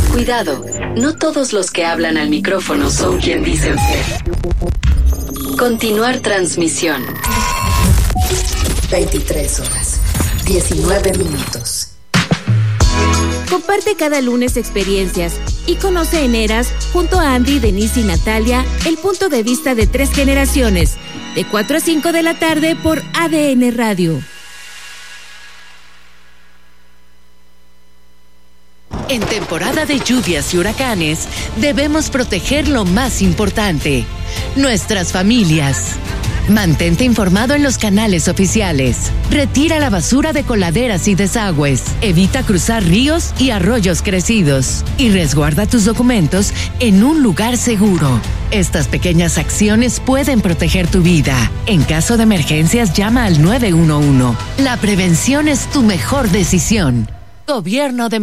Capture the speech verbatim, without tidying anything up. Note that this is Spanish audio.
Cuidado, no todos los que hablan al micrófono son quien dicen ser. Continuar transmisión. veintitrés horas, diecinueve minutos. Comparte cada lunes experiencias y conoce en Eras, junto a Andy, Denise y Natalia, el punto de vista de tres generaciones, de cuatro a cinco de la tarde por A D N Radio. En temporada de lluvias y huracanes, debemos proteger lo más importante, nuestras familias. Mantente informado en los canales oficiales. Retira la basura de coladeras y desagües. Evita cruzar ríos y arroyos crecidos. Y resguarda tus documentos en un lugar seguro. Estas pequeñas acciones pueden proteger tu vida. En caso de emergencias, llama al nueve uno uno. La prevención es tu mejor decisión. Gobierno de